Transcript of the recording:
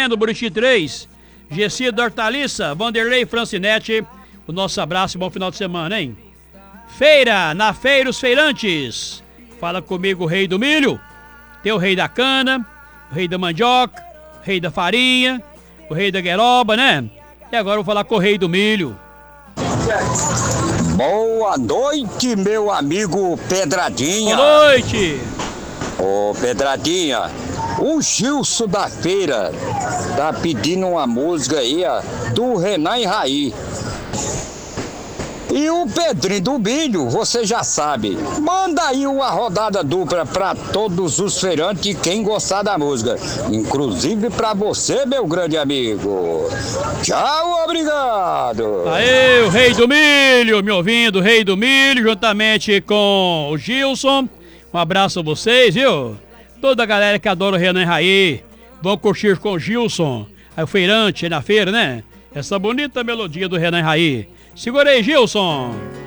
Fazendo, Buriti 3. Gessi da Hortaliça, Vanderlei Francinete. O nosso abraço e bom final de semana, hein? Feira, na Feira os Feirantes. Fala comigo, o rei do milho. Tem o rei da cana, o rei da mandioca, o rei da farinha, o rei da gueroba, né? E agora eu vou falar com o rei do milho. Boa noite, meu amigo Pedradinha. Boa noite. Ô, Pedradinha, o Gilson da Feira tá pedindo uma música aí, ó, do Renan e Raí. E o Pedrinho do Milho, você já sabe, manda aí uma rodada dupla pra todos os feirantes e quem gostar da música, inclusive pra você, meu grande amigo. Tchau, obrigado. Aê, o rei do milho, me ouvindo, o rei do milho, juntamente com o Gilson. Um abraço a vocês, viu? Toda a galera que adora o Renan e Raí, vão curtir com o Gilson, aí o feirante aí na feira, né? Essa bonita melodia do Renan e Raí. Segura aí, Gilson.